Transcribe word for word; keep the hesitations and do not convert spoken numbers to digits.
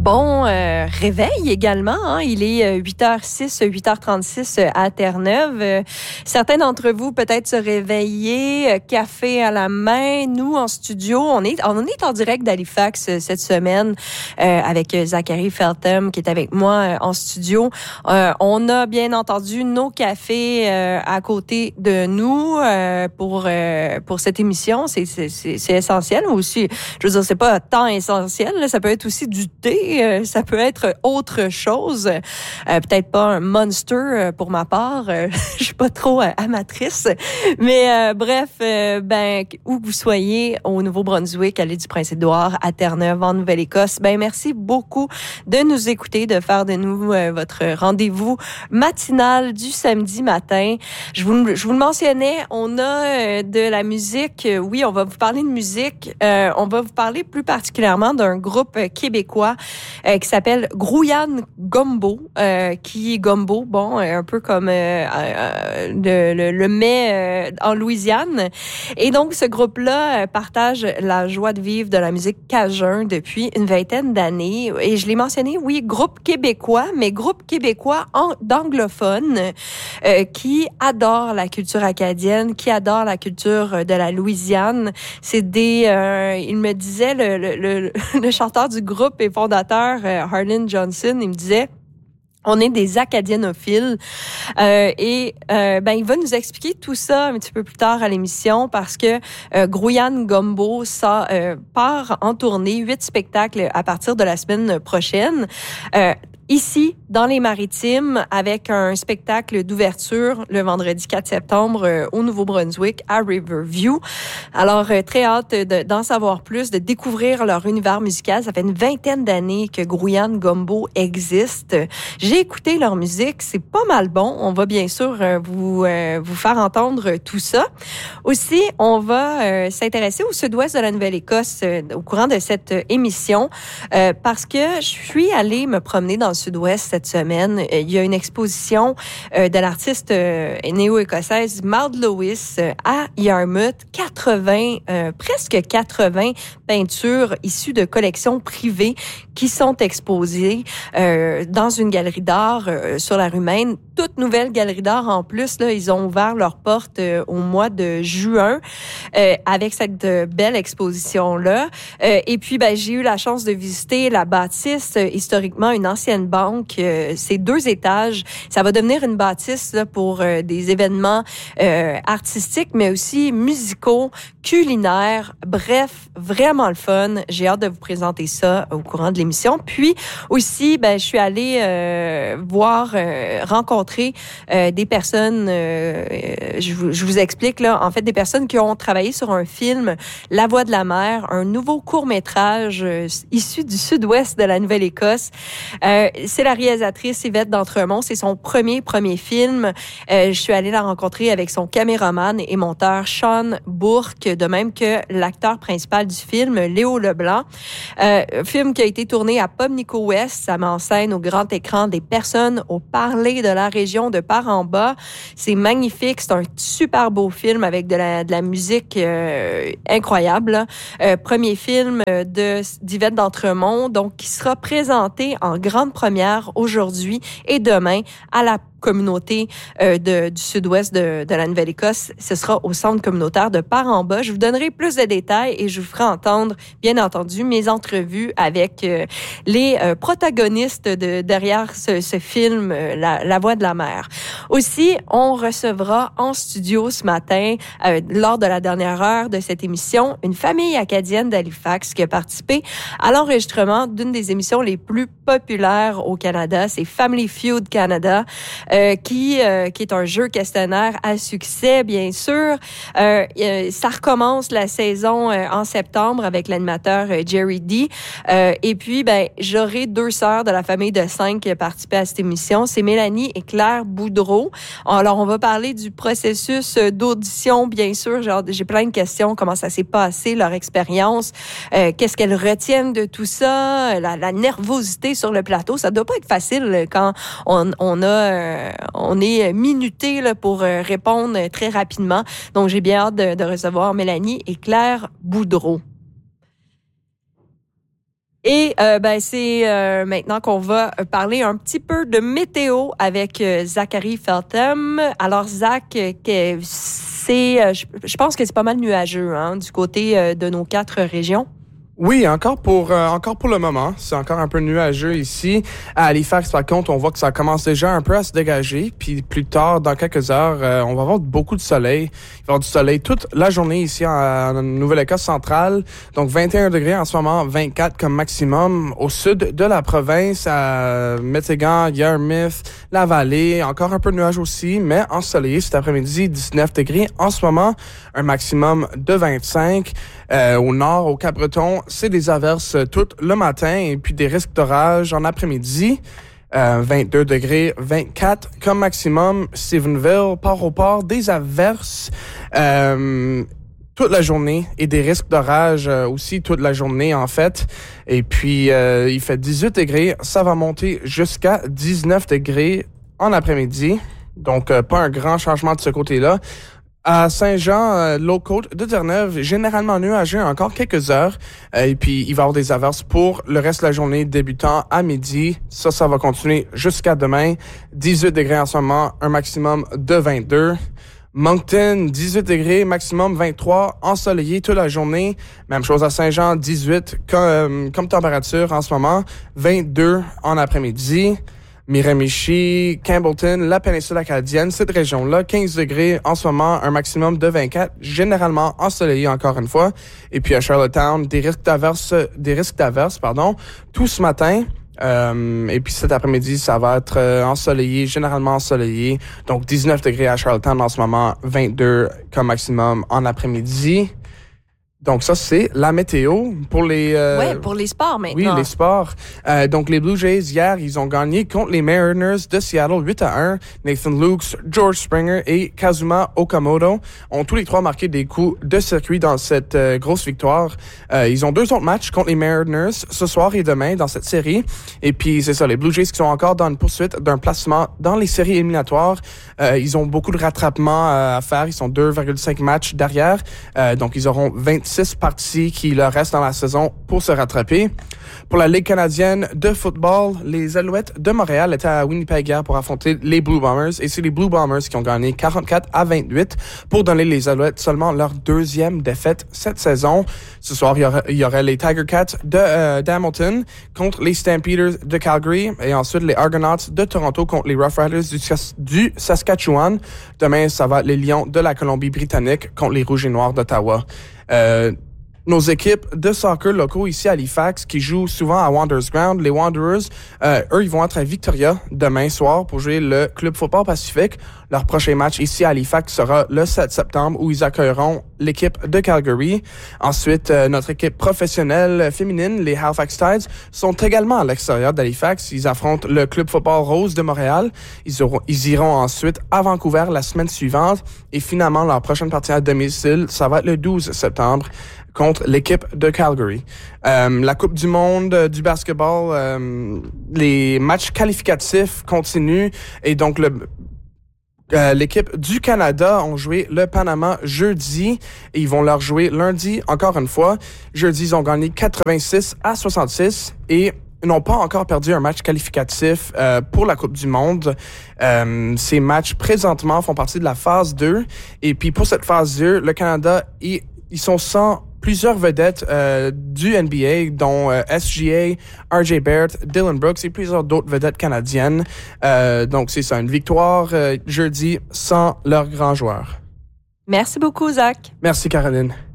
Bon euh, réveil également. Hein? Il est euh, huit heures six, huit heures trente-six euh, à Terre-Neuve. Euh, certains d'entre vous peut-être se réveiller, euh, café à la main. Nous, en studio, on est, on est en direct d'Halifax euh, cette semaine euh, avec Zachary Feltham qui est avec moi euh, en studio. Euh, on a bien entendu nos cafés euh, à côté de nous euh, pour euh, pour cette émission. C'est, c'est, c'est, c'est essentiel aussi. Je veux dire, c'est pas tant essentiel. Là. Ça peut être aussi du thé. Euh, ça peut être autre chose. Euh, peut-être pas un Monster euh, pour ma part. Euh, je suis pas trop euh, amatrice. Mais euh, bref, euh, ben où que vous soyez, au Nouveau-Brunswick, à l'île du Prince-Édouard, à Terre-Neuve, en Nouvelle-Écosse, ben merci beaucoup de nous écouter, de faire de nous euh, votre rendez-vous matinal du samedi matin. Je vous, je vous le mentionnais, on a euh, de la musique. Oui, on va vous parler de musique. Euh, on va vous parler plus particulièrement d'un groupe québécois Euh, qui s'appelle Grouillane Gumbo, euh, qui est gumbo, bon, un peu comme euh, euh, le, le, le mets euh, en Louisiane. Et donc, ce groupe-là euh, partage la joie de vivre de la musique cajun depuis une vingtaine d'années. Et je l'ai mentionné, oui, groupe québécois, mais groupe québécois en, d'anglophones euh, qui adore la culture acadienne, qui adore la culture de la Louisiane. C'est des... Euh, il me disait, le, le, le, le chanteur du groupe et fondateur, euh, Harlan Johnson, il me disait on est des acadienophiles euh, et euh, ben il va nous expliquer tout ça un petit peu plus tard à l'émission parce que euh, Grouillane Gumbo ça euh, part en tournée, huit spectacles à partir de la semaine prochaine. Euh, Ici, dans les Maritimes, avec un spectacle d'ouverture le vendredi quatre septembre euh, au Nouveau-Brunswick, à Riverview. Alors, euh, très hâte de, d'en savoir plus, de découvrir leur univers musical. Ça fait une vingtaine d'années que Grouillane Gumbo existe. J'ai écouté leur musique, c'est pas mal bon. On va bien sûr euh, vous euh, vous faire entendre tout ça. Aussi, on va euh, s'intéresser au sud-ouest de la Nouvelle-Écosse euh, au courant de cette émission euh, parce que je suis allée me promener dans le sud-ouest cette semaine. Il y a une exposition euh, de l'artiste euh, néo-écossaise Maud Lewis euh, à Yarmouth. quatre-vingts, euh, presque quatre-vingts peintures issues de collections privées qui sont exposées euh, dans une galerie d'art euh, sur la rue Maine. Toute nouvelle galerie d'art en plus. Là, ils ont ouvert leurs portes euh, au mois de juin euh, avec cette euh, belle exposition-là. Euh, et puis, ben, j'ai eu la chance de visiter la bâtisse, euh, historiquement une ancienne banque. Euh, c'est deux étages. Ça va devenir une bâtisse là, pour euh, des événements euh, artistiques, mais aussi musicaux, culinaires. Bref, vraiment le fun. J'ai hâte de vous présenter ça au courant de l'émission. Puis aussi, ben, je suis allée euh, voir, euh, rencontrer euh, des personnes. Euh, je, vous, je vous explique là. En fait, des personnes qui ont travaillé sur un film, La Voix de la mer, un nouveau court métrage euh, issu du sud-ouest de la Nouvelle-Écosse. Euh, c'est la réalisatrice Yvette d'Entremont. C'est son premier, premier film. Euh, je suis allée la rencontrer avec son caméraman et monteur Sean Bourque, de même que l'acteur principal du film, Léo Leblanc. Euh, film qui a été tourné à Pumlico-Ouest. Ça met en scène au grand écran des personnes au parler de la région de Par-en-Bas. C'est magnifique. C'est un super beau film avec de la, de la musique euh, incroyable. Euh, premier film de d'Yvette d'Entremont, donc qui sera présenté en grande première aujourd'hui et demain à la communauté euh, de, du sud-ouest de, de la Nouvelle-Écosse. Ce sera au centre communautaire de Par-en-Bas. Je vous donnerai plus de détails et je vous ferai entendre, bien entendu, mes entrevues avec euh, les euh, protagonistes de derrière ce, ce film, euh, la, la Voix de la mer. Aussi, on recevra en studio ce matin, euh, lors de la dernière heure de cette émission, une famille acadienne d'Halifax qui a participé à l'enregistrement d'une des émissions les plus populaires au Canada. C'est Family Feud Canada. Euh, qui euh, qui est un jeu questionnaire à succès, bien sûr. Euh, euh, ça recommence la saison euh, en septembre avec l'animateur euh, Jerry D. Euh, et puis, ben, j'aurai deux sœurs de la famille de cinq qui participent à cette émission. C'est Mélanie et Claire Boudreau. Alors, on va parler du processus d'audition, bien sûr. Genre, j'ai plein de questions. Comment ça s'est passé, leur expérience? Euh, qu'est-ce qu'elles retiennent de tout ça? La, la nervosité sur le plateau. Ça doit pas être facile quand on, on a euh, on est minuté là, pour répondre très rapidement. Donc, j'ai bien hâte de, de recevoir Mélanie et Claire Boudreau. Et Et euh, ben c'est euh, maintenant qu'on va parler un petit peu de météo avec euh, Zachary Feltham. Alors Zach, que c'est, euh, je, je pense que c'est pas mal nuageux hein, du côté euh, de nos quatre régions. Oui, encore pour euh, encore pour le moment, c'est encore un peu nuageux ici. À Halifax, par contre, on voit que ça commence déjà un peu à se dégager. Puis plus tard, dans quelques heures, euh, on va avoir beaucoup de soleil. Il va y avoir du soleil toute la journée ici en, en Nouvelle-Écosse centrale. Donc vingt et un degrés en ce moment, vingt-quatre comme maximum. Au sud de la province, à Métégan, Yarmouth, la vallée, encore un peu de nuages aussi, mais ensoleillé cet après-midi, dix-neuf degrés en ce moment, un maximum de vingt-cinq. Euh, au nord, au Cap-Breton, c'est des averses tout le matin et puis des risques d'orage en après-midi. Euh, vingt-deux degrés, vingt-quatre comme maximum. Stephenville, Port-au-Port, des averses euh, toute la journée et des risques d'orage euh, aussi toute la journée en fait. Et puis, euh, il fait dix-huit degrés. Ça va monter jusqu'à dix-neuf degrés en après-midi. Donc, euh, pas un grand changement de ce côté-là. À Saint-Jean, euh, l'eau-côte de Terre-Neuve, généralement nuageux encore quelques heures. Euh, et puis, il va y avoir des averses pour le reste de la journée débutant à midi. Ça, ça va continuer jusqu'à demain. dix-huit degrés en ce moment, un maximum de vingt-deux. Moncton, dix-huit degrés, maximum vingt-trois, ensoleillé toute la journée. Même chose à Saint-Jean, dix-huit comme, comme température en ce moment, vingt-deux en après-midi. Miramichi, Campbellton, la péninsule acadienne, cette région-là, quinze degrés en ce moment, un maximum de vingt-quatre, généralement ensoleillé encore une fois. Et puis à Charlottetown, des risques d'averses, des risques d'averses, pardon, tout ce matin. Euh, et puis cet après-midi, ça va être euh, ensoleillé, généralement ensoleillé. Donc dix-neuf degrés à Charlottetown en ce moment, vingt-deux comme maximum en après-midi. Donc ça, c'est la météo pour les... Euh, ouais, pour les sports maintenant. Oui, les sports. Euh, donc les Blue Jays, hier, ils ont gagné contre les Mariners de Seattle huit à un. Nathan Lukes, George Springer et Kazuma Okamoto ont tous les trois marqué des coups de circuit dans cette euh, grosse victoire. Euh, ils ont deux autres matchs contre les Mariners ce soir et demain dans cette série. Et puis, c'est ça, les Blue Jays qui sont encore dans une poursuite d'un placement dans les séries éliminatoires. Euh, ils ont beaucoup de rattrapements euh, à faire. Ils sont deux virgule cinq matchs derrière. Euh, donc, ils auront vingt-six parties qui leur restent dans la saison pour se rattraper. Pour la Ligue canadienne de football, les Alouettes de Montréal étaient à Winnipeg hier pour affronter les Blue Bombers et c'est les Blue Bombers qui ont gagné quarante-quatre à vingt-huit pour donner les Alouettes seulement leur deuxième défaite cette saison. Ce soir, il y aurait, il y aurait les Tiger Cats de euh, d'Hamilton contre les Stampeders de Calgary et ensuite les Argonauts de Toronto contre les Rough Riders du, du Saskatchewan. Demain, ça va être les Lions de la Colombie-Britannique contre les Rouges et Noirs d'Ottawa. Euh, nos équipes de soccer locaux ici à Halifax qui jouent souvent à Wanderers Ground, les Wanderers, euh, eux, ils vont être à Victoria demain soir pour jouer le Club Football Pacifique. Leur prochain match ici à Halifax sera le sept septembre où ils accueilleront l'équipe de Calgary. Ensuite, euh, notre équipe professionnelle féminine, les Halifax Tides, sont également à l'extérieur d'Halifax. Ils affrontent le Club Football Rose de Montréal. Ils, auront, ils iront ensuite à Vancouver la semaine suivante. Et finalement, leur prochaine partie à domicile, ça va être le douze septembre. Contre l'équipe de Calgary. Euh, la Coupe du monde euh, du basketball, euh, les matchs qualificatifs continuent et donc le euh, l'équipe du Canada ont joué le Panama jeudi et ils vont leur jouer lundi encore une fois. Jeudi, ils ont gagné quatre-vingt-six à soixante-six et n'ont pas encore perdu un match qualificatif euh, pour la Coupe du monde. Euh, ces matchs présentement font partie de la phase deux et puis pour cette phase deux, le Canada, ils, ils sont sans plusieurs vedettes euh, du N B A, dont euh, S G A, R J Barrett, Dylan Brooks et plusieurs d'autres vedettes canadiennes. Euh, donc, c'est ça, une victoire euh, jeudi sans leurs grands joueurs. Merci beaucoup, Zach. Merci, Caroline.